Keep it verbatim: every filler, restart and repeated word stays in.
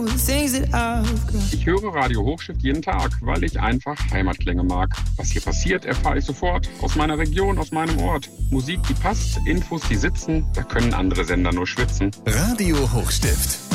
Ich höre Radio Hochstift jeden Tag, weil ich einfach Heimatklänge mag. Was hier passiert, erfahre ich sofort. Aus meiner Region, aus meinem Ort. Musik, die passt, Infos, die sitzen. Da können andere Sender nur schwitzen. Radio Hochstift.